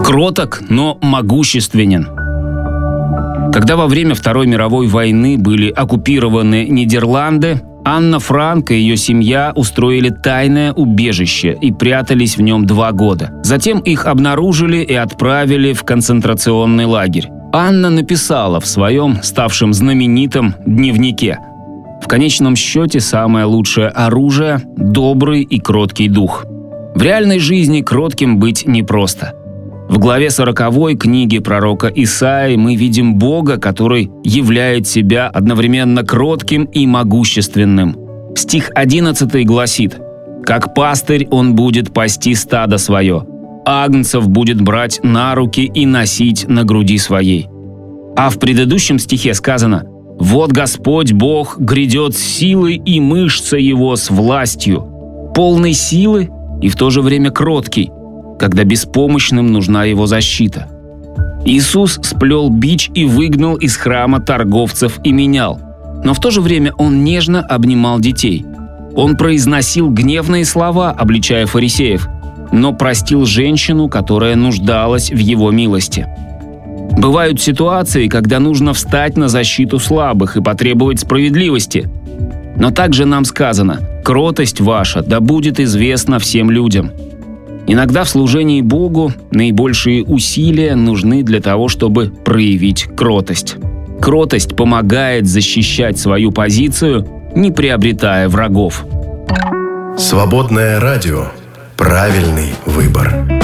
Кроток, но могущественен. Когда во время Второй мировой войны были оккупированы Нидерланды, Анна Франк и ее семья устроили тайное убежище и прятались в нем 2 года. Затем их обнаружили и отправили в концентрационный лагерь. Анна написала в своем, ставшем знаменитом, дневнике: «В конечном счете самое лучшее оружие – добрый и кроткий дух». В реальной жизни кротким быть непросто. В главе 40 книги пророка Исаии мы видим Бога, который являет себя одновременно кротким и могущественным. Стих 11 гласит: «Как пастырь он будет пасти стадо свое, агнцев будет брать на руки и носить на груди своей». А в предыдущем стихе сказано: «Вот Господь Бог грядет с силой, и мышца его с властью». Полный силы и в то же время кроткий, когда беспомощным нужна его защита. Иисус сплел бич и выгнал из храма торговцев и менял. Но в то же время Он нежно обнимал детей. Он произносил гневные слова, обличая фарисеев, но простил женщину, которая нуждалась в Его милости. Бывают ситуации, когда нужно встать на защиту слабых и потребовать справедливости. Но также нам сказано: «Кротость ваша да будет известна всем людям». Иногда в служении Богу наибольшие усилия нужны для того, чтобы проявить кротость. Кротость помогает защищать свою позицию, не приобретая врагов. Свободное радио. Правильный выбор.